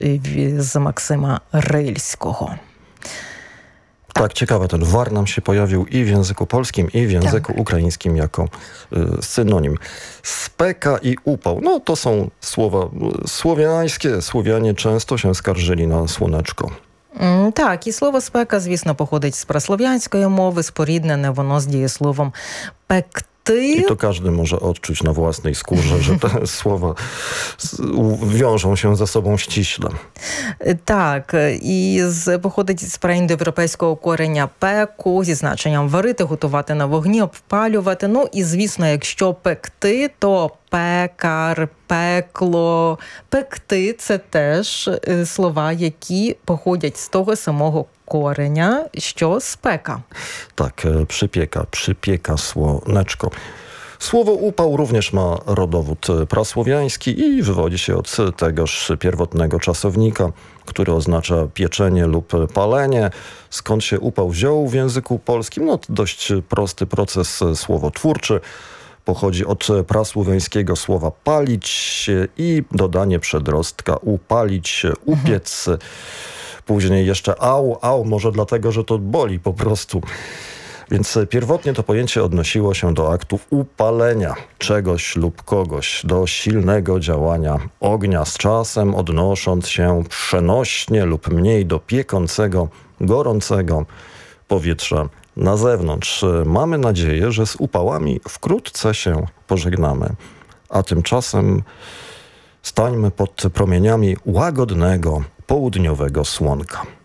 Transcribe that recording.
z Maksyma Rylskiego. Tak, ciekawe, ten war nam się pojawił i w języku polskim, i w języku ukraińskim jako synonim. Speka i upał, no to są słowa słowiańskie. Słowianie często się skarżyli na słoneczko. Так, і слово спека, звісно, походить з праслов'янської мови, споріднене воно з дієсловом пекти. I to każdy może odczuć na własnej skórze, że te słowa wiążą się ze sobą ściśle. Так, і походить з праіндоєвропейського корення пеку, зі значенням варити, готувати на вогні, обпалювати. Ну і, звісно, якщо пекти, то пекар, пекло. Пекти – це теж слова, які походять з того самого кореня, що спека. Tak, przypieka słoneczko. Słowo upał również ma rodowód prasłowiański i wywodzi się od tegoż pierwotnego czasownika, który oznacza pieczenie lub palenie. Skąd się upał wziął w języku polskim? No to dość prosty proces słowotwórczy. Pochodzi od prasłowiańskiego słowa palić i dodanie przedrostka upalić, upiec. Później jeszcze au, może dlatego, że to boli po prostu. Więc pierwotnie to pojęcie odnosiło się do aktów upalenia czegoś lub kogoś, do silnego działania ognia, z czasem odnosząc się przenośnie lub mniej do piekącego, gorącego powietrza na zewnątrz. Mamy nadzieję, że z upałami wkrótce się pożegnamy, a tymczasem stańmy pod promieniami łagodnego, południowego słonka.